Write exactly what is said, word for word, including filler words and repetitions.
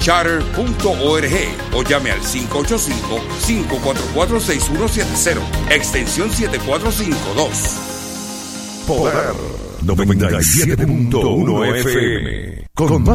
charter punto org o llame al cinco ocho cinco, cinco cuatro cuatro, seis uno siete cero, extensión siete cuatro cinco dos. Poder noventa y siete punto uno F M. Con más